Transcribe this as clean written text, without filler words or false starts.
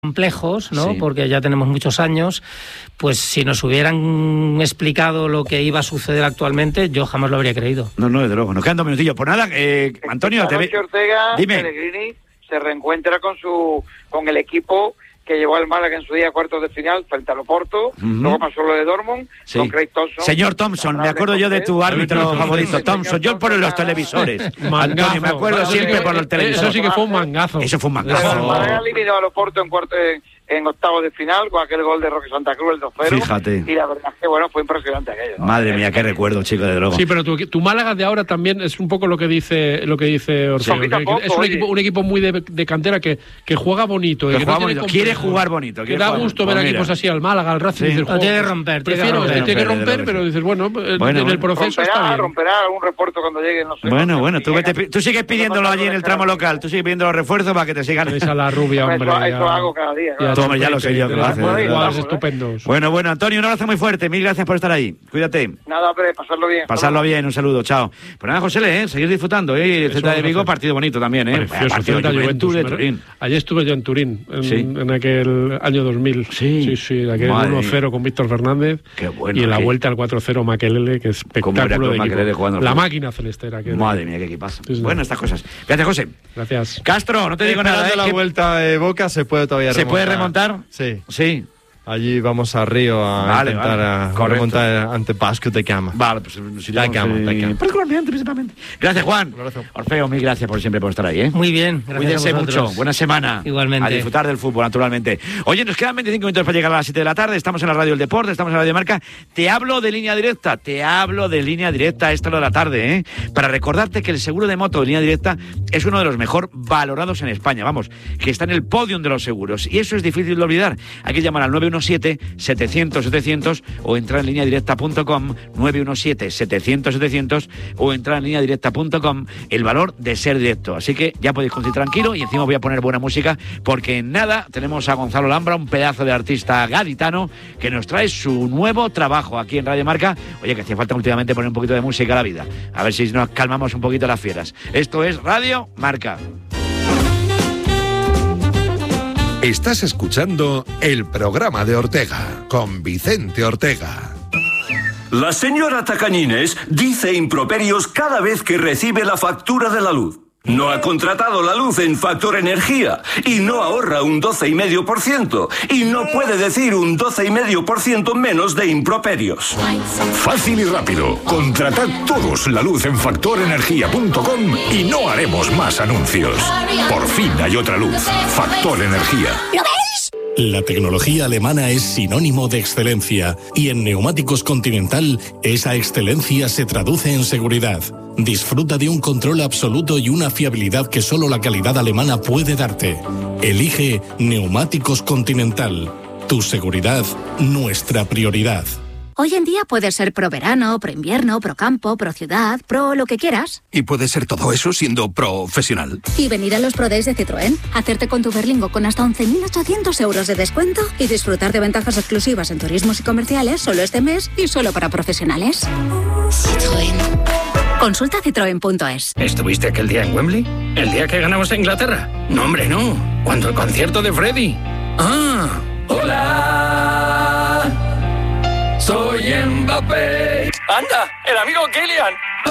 complejos, ¿no? Sí. Porque ya tenemos muchos años, pues si nos hubieran explicado lo que iba a suceder actualmente, yo jamás lo habría creído. No, desde luego. Nos quedan 2 minutillos. Pues nada, Antonio, Esta noche Ortega, Dime. Pellegrini se reencuentra con el equipo que llevó al Málaga en su día a cuartos de final frente al Oporto, luego pasó lo de Dortmund, Sí. con Craig Thompson. Señor Thompson, me acuerdo yo de tu árbitro favorito, Thompson. Yo por los televisores. Antonio, me acuerdo siempre por los televisores. Eso sí que fue un mangazo. Eso fue un El Málaga mangazo. eliminó al Oporto en octavos de final con aquel gol de Roque Santa Cruz, el 2-0. Fíjate. Y la verdad es que bueno, fue impresionante aquello, ¿no? Madre mía, qué recuerdo, chico, de luego. Sí, pero tu Málaga de ahora también es un poco lo que dice Ortega. Poquito a poco, Es un equipo muy de cantera que juega bonito. Que que juega no tiene bonito, quiere complejo. jugar bonito. Que da gusto ver equipos así al Málaga, al Racing. Sí. Dices, Lo tiene que romper, prefiero, tiene que romper, pero dices, bueno, en el proceso está bien. Romperá algún reporte cuando llegue, no sé. Bueno, tú sigues pidiéndolo allí en el tramo local, tú sigues pidiendo los refuerzos para que te sigan. Esa la rubia, hombre. Eso hago cada día. Ya, claro. ya lo sé yo que lo hace. Jugadores estupendos. Bueno, Antonio, un abrazo muy fuerte. Mil gracias por estar ahí. Cuídate. Nada, pero pasarlo bien. Pasarlo bien, un saludo, chao. Pues nada, José, seguir disfrutando, Eso Celta de vamos a Vigo, hacer. partido bonito también, Precioso, partido Celta Juventud de Juventus. Turín. Ayer estuve yo en Turín, Sí. en aquel año 2000. Sí. Aquel Madre 1-0 con Víctor Fernández. Qué bueno, y en la qué- vuelta al 4-0 Makelele, que es ¿Cómo era espectáculo con de Makelele equipo. jugando al La fútbol? máquina celeste era. Madre mía, qué equipazo. Sí, sí. Bueno, estas cosas. Gracias, José. Gracias. Castro, no te digo nada. Esperando la ¿Qué- vuelta de Boca se puede todavía ¿Se puede remontar? Sí. Sí. Allí vamos a Río a Vale, intentar vale. Correcto. remontar ante Pascu de Cama. Vale, pues si Da cama. Particularmente, principalmente. Gracias, Juan. abrazo. Orfeo, mil gracias por siempre por estar ahí, Muy bien, gracias Cuídense a vosotros. mucho. Buena semana. Igualmente. A disfrutar del fútbol, naturalmente. Oye, nos quedan 25 minutos para llegar a las 7 de la tarde. Estamos en la Radio El Deporte, estamos en la Radio Marca. Te hablo de línea directa a esta hora de la tarde, para recordarte que el seguro de moto de línea directa es uno de los mejor valorados en España. Vamos, que está en el podium de los seguros. Y eso es difícil de olvidar. Hay que llamar al 917-700-700 o entrar en lineadirecta.com, 917-700-700 o entrar en lineadirecta.com. El valor de ser directo. Así que ya podéis conducir tranquilo y encima voy a poner buena música porque en nada tenemos a Gonzalo Lambra, un pedazo de artista gaditano que nos trae su nuevo trabajo aquí en Radio Marca. Oye, que hacía falta últimamente poner un poquito de música a la vida. A ver si nos calmamos un poquito las fieras. Esto es Radio Marca. Estás escuchando el programa de Ortega con Vicente Ortega. La señora Tacañines dice improperios cada vez que recibe la factura de la luz. No ha contratado la luz en Factor Energía y no ahorra un 12,5% y no puede decir un 12,5% menos de improperios. Fácil y rápido. Contratad todos la luz en factorenergia.com y no haremos más anuncios. Por fin hay otra luz. Factor Energía. La tecnología alemana es sinónimo de excelencia y en Neumáticos Continental esa excelencia se traduce en seguridad. Disfruta de un control absoluto y una fiabilidad que solo la calidad alemana puede darte. Elige Neumáticos Continental. Tu seguridad, nuestra prioridad. Hoy en día puedes ser pro verano, pro invierno, pro campo, pro ciudad, pro lo que quieras. Y puede ser todo eso siendo profesional. Y venir a los Pro Days de Citroën, hacerte con tu Berlingo con hasta 11.800 euros de descuento y disfrutar de ventajas exclusivas en turismos y comerciales solo este mes y solo para profesionales. Citroën. Consulta citroen.es. ¿Estuviste aquel día en Wembley? ¿El día que ganamos a Inglaterra? No, hombre, no. ¿Cuándo el concierto de Freddie? ¡Ah! ¡Hola! Soy Mbappé. ¡Anda! ¡El amigo Kylian!